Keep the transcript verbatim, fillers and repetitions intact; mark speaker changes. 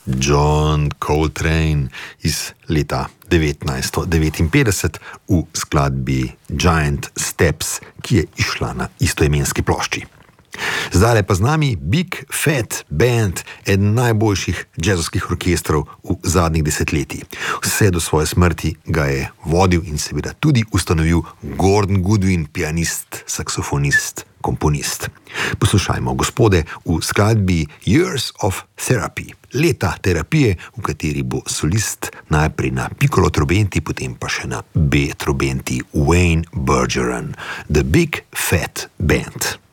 Speaker 1: John Coltrane iz leta devetnajststo devetinpetdeset v skladbi Giant Steps, ki je izšla na istoimenski plošči. Zdaj pa z nami Big Fat Band, eden najboljših jazzovskih orkestrov v zadnjih desetletjih. Vse do svoje smrti ga je vodil in seveda tudi ustanovil Gordon Goodwin, pianist, saksofonist, komponist. Poslušajmo, gospode, v skladbi Years of Therapy, leta terapije, v kateri bo solist najprej na piccolo trobenti, potem pa še na B trobenti Wayne Bergeron, The Big Fat Band.